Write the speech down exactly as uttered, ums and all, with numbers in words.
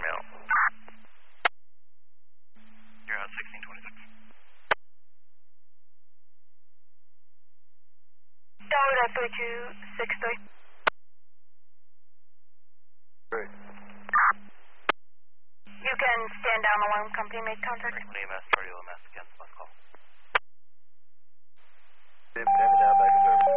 mail. You're on sixteen twenty-six. Delta three two six three. Great. You can stand down alarm company, make contact. E M S, Charlie E M S, again, last call. Stand down, back in service.